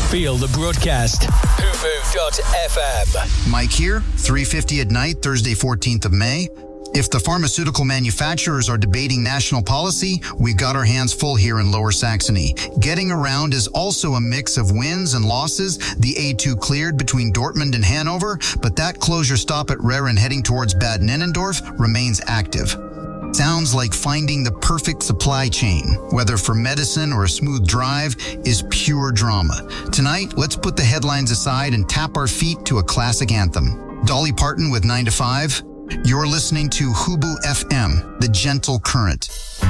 Feel the broadcast. Hubu.fm. Mike here, 3:50 at night, Thursday, 14th of May. If the pharmaceutical manufacturers are debating national policy, we've got our hands full here in Lower Saxony. Getting around is also a mix of wins and losses. The A2 cleared between Dortmund and Hanover, but that closure stop at Rehren heading towards Bad Nenndorf remains active. Sounds like finding the perfect supply chain, whether for medicine or a smooth drive, is pure drama. Tonight, let's put the headlines aside and tap our feet to a classic anthem. Dolly Parton with 9 to 5. You're listening to Hubu FM, the gentle current.